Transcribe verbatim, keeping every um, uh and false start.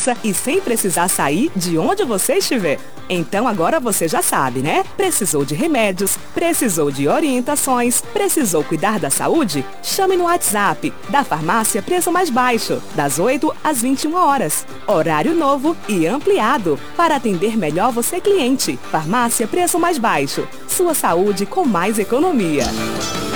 segurança e sem precisar sair de onde você estiver. Então agora você já sabe, né? Precisou de remédios, precisou de orientações, precisou cuidar da saúde? Chame no WhatsApp da Farmácia Preço Mais Baixo, das oito às vinte e uma horas. Horário novo e ampliado para atender melhor você, cliente. Farmácia Preço Mais Baixo. Sua saúde com mais economia.